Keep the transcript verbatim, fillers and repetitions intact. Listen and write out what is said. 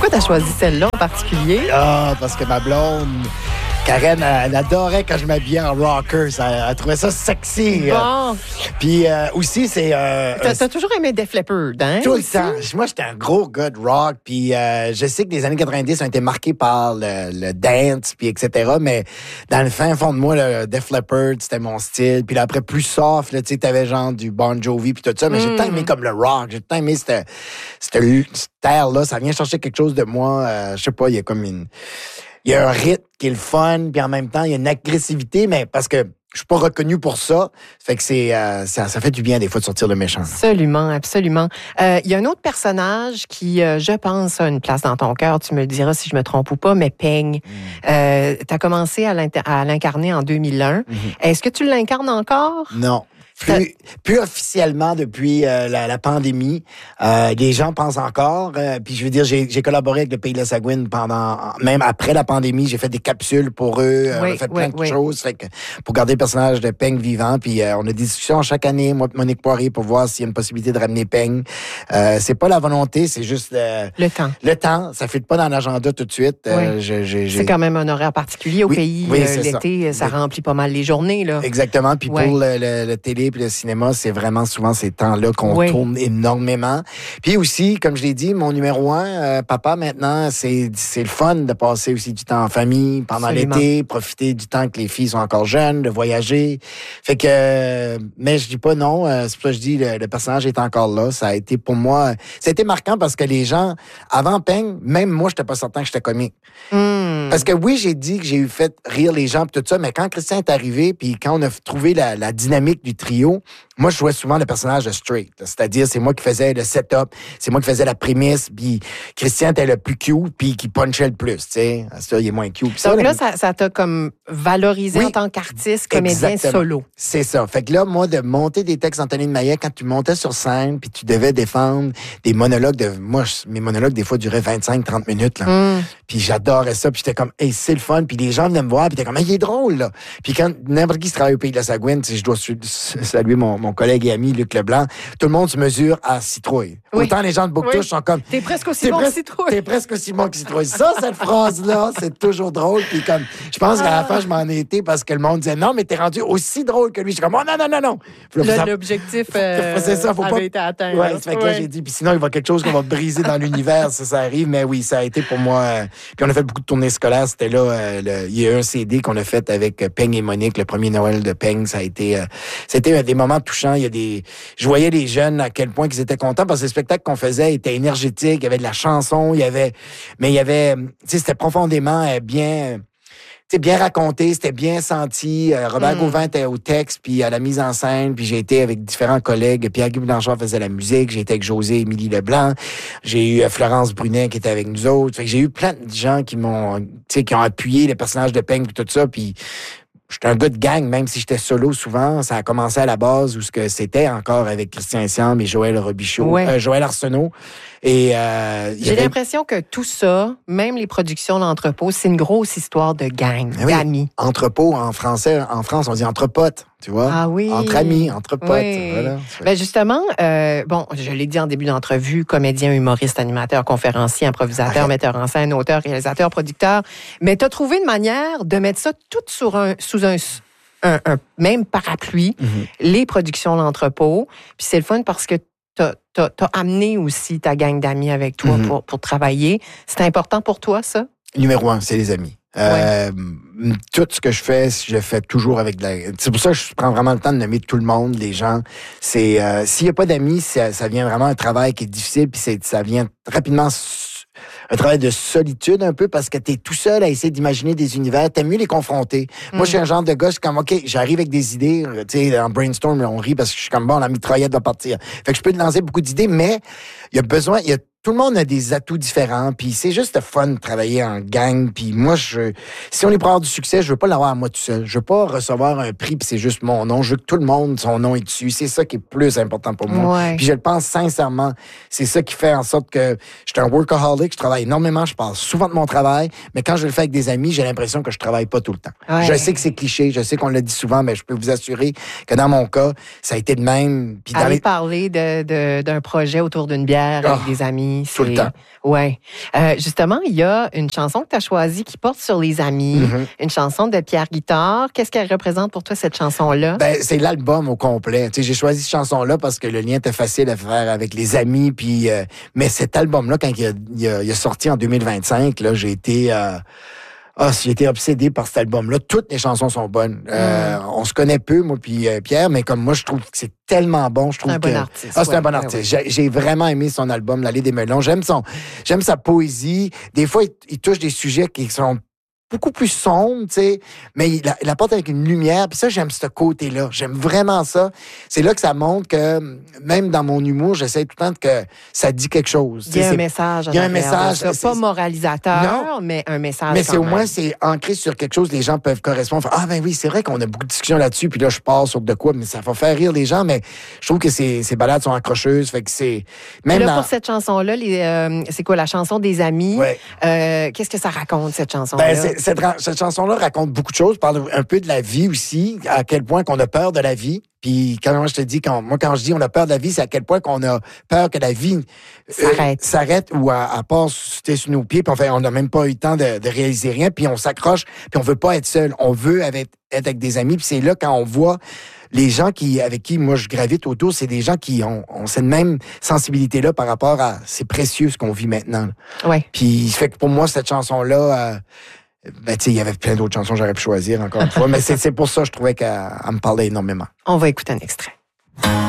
Pourquoi tu as choisi celle-là en particulier? Ah, parce que ma blonde, Karen, elle, elle adorait quand je m'habillais en rocker. Ça, elle, elle trouvait ça sexy. Bon. Puis euh, aussi, c'est... Euh, t'as, t'as toujours aimé Def Leppard, hein? Tout le aussi? temps. Moi, j'étais un gros gars de rock. Puis euh, je sais que les années quatre-vingt-dix ont été marquées par le, le dance, puis et cetera. Mais dans le fin fond de moi, le Def Leppard, c'était mon style. Puis là, après, plus soft, tu sais, t'avais genre du Bon Jovi, puis tout ça. Mais mm. j'ai tant aimé comme le rock. J'ai tant aimé cette, cette, cette terre-là. Ça vient chercher quelque chose de moi. Euh, je sais pas, il y a comme une... Il y a un rythme qui est le fun, puis en même temps, il y a une agressivité, mais parce que je suis pas reconnu pour ça. Fait que c'est euh, ça, ça fait du bien des fois de sortir le méchant. Absolument, absolument. Euh, il y a un autre personnage qui, euh, je pense, a une place dans ton cœur. Tu me diras si je me trompe ou pas, mais Peng. Mm. Euh, tu as commencé à, à l'incarner en deux mille un. Mm-hmm. Est-ce que tu l'incarnes encore? Non. Plus, plus officiellement depuis euh, la, la pandémie. Euh, les gens pensent encore. Euh, puis je veux dire, j'ai, j'ai collaboré avec le Pays de la Sagouine pendant, même après la pandémie. J'ai fait des capsules pour eux. Oui, on a fait plein oui, de oui. choses fait que, pour garder le personnage de Peng vivant. Puis euh, on a des discussions chaque année, moi et Monique Poirier, pour voir s'il y a une possibilité de ramener Peng. Euh, c'est pas la volonté, c'est juste... Euh, le temps. Le temps. Ça ne fit pas dans l'agenda tout de suite. Oui. Euh, je, je, c'est quand même un horaire particulier au oui, pays. Oui, euh, l'été, ça, ça remplit pas mal les journées. Là. Exactement. Puis ouais. pour le, le, le télé puis le cinéma, c'est vraiment souvent ces temps-là qu'on oui. tourne énormément. Puis aussi, comme je l'ai dit, mon numéro un, euh, papa, maintenant, c'est, c'est le fun de passer aussi du temps en famille pendant Absolument. l'été, profiter du temps que les filles sont encore jeunes, de voyager. Fait que, euh, mais je dis pas non, euh, c'est pour ça que je dis, le, le personnage est encore là. Ça a été pour moi, ça a été marquant parce que les gens, avant Peng, même moi, j'étais pas certain que j'étais comique. Mm. Parce que oui, j'ai dit que j'ai eu fait rire les gens pis tout ça, mais quand Christian est arrivé, puis quand on a trouvé la, la dynamique du trio, moi, je jouais souvent le personnage de Straight. C'est-à-dire, c'est moi qui faisais le setup, c'est moi qui faisais la prémisse, puis Christian était le plus cute, puis qui punchait le plus, tu sais. Ça, il est moins cute. Ça, Donc là, ça, ça t'a comme valorisé oui, en tant qu'artiste, comédien exactement. solo. C'est ça. Fait que là, moi, de monter des textes Anthony de Maillet, quand tu montais sur scène, puis tu devais défendre des monologues de... Moi, mes monologues, des fois, duraient vingt-cinq trente minutes, là. Mm. Puis j'adorais ça, puis j'étais comme, hey, c'est le fun, puis les gens venaient me voir, puis t'es comme, hey, il est drôle, là. Puis quand n'importe qui se travaille au Pays de la Sagouine, je dois saluer mon, mon collègue et ami Luc Leblanc, tout le monde se mesure à citrouille. Oui. Autant les gens de Bouctouche oui. sont comme... T'es presque aussi bon que citrouille. T'es presque aussi bon que citrouille. Ça, cette phrase-là, c'est toujours drôle. Puis comme, je pense ah. qu'à la fin, je m'en ai été parce que le monde disait, non, mais t'es rendu aussi drôle que lui. Je suis comme, oh non, non, non, non. Là, ça... L'objectif euh, c'est ça, faut avait pas... été atteint. Ouais, ça fait que là, j'ai dit, puis sinon, il va y avoir quelque chose qu'on va briser dans l'univers, ça, ça arrive. Mais oui, ça a été pour moi... Euh... Puis on a fait beaucoup de tournées scolaires. C'était là, euh, le... il y a eu un C D qu'on a fait avec Peng et Monique, le premier Noël de Peng. Ça a été... Euh... C'était euh, des moments touchants. Il y a des... Je voyais les jeunes à quel point ils étaient contents parce que le spectacle qu'on faisait était énergétique, il y avait de la chanson, il y avait, mais il y avait, tu sais, c'était profondément bien, tu sais, bien raconté, c'était bien senti. Euh, Robert mm. Gauvin était au texte, puis à la mise en scène, puis j'ai été avec différents collègues. Pierre-Guy Blanchard faisait la musique, j'ai été avec José Émilie Leblanc, j'ai eu euh, Florence Brunet qui était avec nous autres. Fait que j'ai eu plein de gens qui m'ont, tu sais, qui ont appuyé les personnages de Peng et tout ça, puis j'étais un gars de gang, même si j'étais solo souvent. Ça a commencé à la base où ce que c'était encore avec Christian Essiam et Joël Robichaud, ouais. euh, Joël Arsenault. Et euh, j'ai avait... l'impression que tout ça, même les productions d'entrepôt, c'est une grosse histoire de gang, oui. d'amis. Entrepôt en français, en France, on dit entre potes, tu vois. Ah oui. Entre amis, entre potes. Oui. Voilà. Ben justement, euh, bon, je l'ai dit en début d'entrevue, comédien, humoriste, animateur, conférencier, improvisateur, ah, metteur en scène, auteur, réalisateur, producteur. Mais tu as trouvé une manière de mettre ça tout sur un, sous un, un, un même parapluie, mm-hmm. les productions d'entrepôt. Puis c'est le fun parce que T'as, t'as, t'as amené aussi ta gang d'amis avec toi mm-hmm. pour, pour travailler. C'est important pour toi, ça? Numéro un, c'est les amis. Euh, ouais. Tout ce que je fais, je le fais toujours avec de la... C'est pour ça que je prends vraiment le temps de nommer tout le monde, les gens. C'est euh, s'il n'y a pas d'amis, ça, ça vient vraiment un travail qui est difficile, puis c'est, ça vient rapidement... un travail de solitude un peu parce que t'es tout seul à essayer d'imaginer des univers. T'aimes mieux les confronter. Mm. Moi, je suis un genre de gars, je suis comme, OK, j'arrive avec des idées. Tu sais, en brainstorm, on rit parce que je suis comme, bon, la mitraillette va partir. Fait que je peux te lancer beaucoup d'idées, mais il y a besoin, il y a tout le monde a des atouts différents, puis c'est juste fun de travailler en gang. Puis moi, je, si on est pour avoir du succès, je veux pas l'avoir à moi tout seul. Je veux pas recevoir un prix, puis c'est juste mon nom. Je veux que tout le monde, son nom est dessus. C'est ça qui est plus important pour moi. Ouais. Puis je le pense sincèrement. C'est ça qui fait en sorte que je suis un workaholic, je travaille énormément, je parle souvent de mon travail, mais quand je le fais avec des amis, j'ai l'impression que je travaille pas tout le temps. Ouais. Je sais que c'est cliché, je sais qu'on le dit souvent, mais je peux vous assurer que dans mon cas, ça a été de même. Puis Aller dans les... parler de, de, d'un projet autour d'une bière oh. avec des amis. amis. Tout le temps. Oui. Euh, justement, il y a une chanson que tu as choisie qui porte sur les amis, mm-hmm. une chanson de Pierre Guitard. Qu'est-ce qu'elle représente pour toi, cette chanson-là? Ben, c'est l'album au complet. Tu sais, j'ai choisi cette chanson-là parce que le lien était facile à faire avec les amis. Puis, euh, mais cet album-là, quand il a, il a, il a sorti en deux mille vingt-cinq, là, j'ai été... Euh, Ah, j'ai été obsédé par cet album-là. Toutes les chansons sont bonnes. Euh, mm. On se connaît peu, moi puis euh, Pierre, mais comme moi, je trouve que c'est tellement bon. Je trouve c'est un que... bon artiste. Ah, c'est ouais, un bon ouais, artiste. Ouais. J'ai, j'ai vraiment aimé son album, L'Allée des Melons. J'aime son, j'aime sa poésie. Des fois, il, il touche des sujets qui sont beaucoup plus sombres, tu sais, mais il, il apporte avec une lumière. Puis ça, j'aime ce côté-là. J'aime vraiment ça. C'est là que ça montre que, même dans mon humour, j'essaie tout le temps que ça dit quelque chose. Il y a un message. Il y a un message. Ça. Pas moralisateur, non, mais un message. Mais c'est au moins, c'est ancré sur quelque chose, les gens peuvent correspondre. Faire, ah ben oui, c'est vrai qu'on a beaucoup de discussions là-dessus, puis là, je pars sur de quoi, mais ça va faire rire les gens, mais je trouve que ces, ces balades sont accrocheuses. Fait que c'est. Même là, dans... pour cette chanson-là, les, euh, c'est quoi, la chanson des amis? Ouais. Euh, qu'est-ce que ça raconte, cette chanson-là? Ben, c'est, cette, cette chanson-là raconte beaucoup de choses, parle un peu de la vie aussi, à quel point qu'on a peur de la vie. Puis quand moi, je te dis, quand, moi, quand je dis on a peur de la vie, c'est à quel point qu'on a peur que la vie s'arrête, euh, s'arrête ou à, à part sur nos pieds, puis enfin, on n'a même pas eu le temps de, de réaliser rien, puis on s'accroche, puis on veut pas être seul. On veut avec, être avec des amis, puis c'est là quand on voit les gens qui, avec qui moi je gravite autour, c'est des gens qui ont, ont cette même sensibilité-là par rapport à c'est précieux ce qu'on vit maintenant. Oui. Puis fait que pour moi, cette chanson-là... Euh, ben, tu sais, il y avait plein d'autres chansons que j'aurais pu choisir, encore une fois. Mais c'est, c'est pour ça que je trouvais qu'elle me parlait énormément. On va écouter un extrait.